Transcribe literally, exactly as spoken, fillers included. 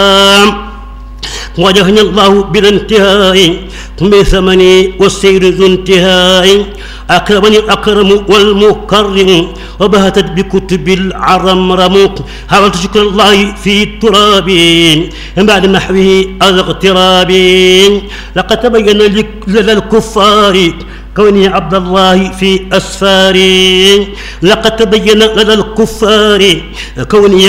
وجهني الله بلا انتهاء بثمني والسير ذو انتهاء أكرمني الأكرم والمكرم وبهتت بكتب العرمرم حاولت شكر الله في التراب بعد محوه الاغتراب لقد تبين لدى الكفار كوني عبد الله في أسفاري لقد تبين لدى الكفار كوني